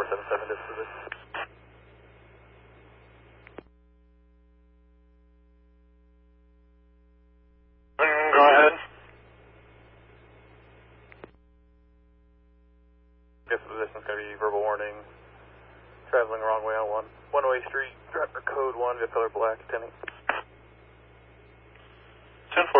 77 disposition. Go ahead. Disposition's going to be verbal warning. Traveling wrong way on one-way street. Driver code 1, vehicle color black, attending. 10-4.